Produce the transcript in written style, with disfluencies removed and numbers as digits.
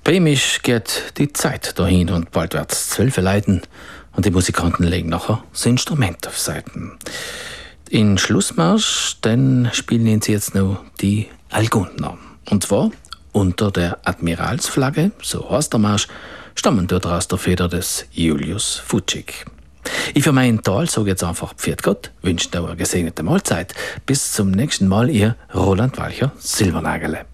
Bei mich geht die Zeit dahin und bald wird's 12 leiten und die Musikanten legen nachher das Instrument auf Seiten. In Schlussmarsch, dann spielen sie jetzt noch die Algundner. Und zwar unter der Admiralsflagge, so heißt der Marsch, stammen dort aus der Feder des Julius Fučík. Ich für meinen Teil sage jetzt einfach Pfiat Gott, wünsche dir eine gesegnete Mahlzeit. Bis zum nächsten Mal, ihr Roland Walcher Silbernagele.